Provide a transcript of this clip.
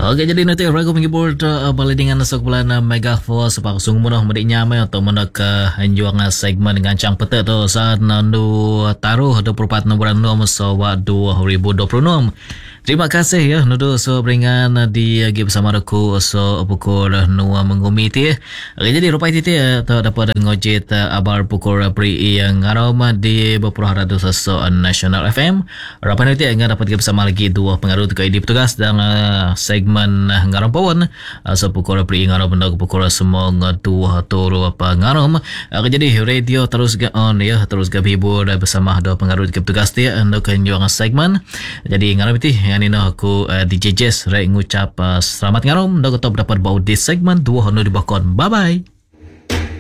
Okey, jadi nanti ragu menghibur balik dengan nasab bulan Megaforce sepak sungguh mudah medik nyamai untuk menak anjuang segmen dengan cang peta tu saat nandu taruh 24 bulan 6 sawak 2026. Terima kasih ya nudu so beringan di lagi bersama aku so pukul 2 menggumiti. Okey, jadi rupai titi tu dapat ngojit abar pukul pri yang ngarom di Bapurah Radio so National FM. Rapan nanti enggak dapat bersama lagi dua pengaruh ke ID petugas dan segmen ngarom pawon so pukul pri ngarom benda pukul semua dua turu apa ngarom. Jadi radio terus on ya, terus hibur bersama dua pengaruh ke petugas dia untuk juang segmen. Jadi ngarom itu yang ini aku DJ Jess ngucap selamat ngarom dan tetap dapat bau di segmen 2 di bakon. Bye bye.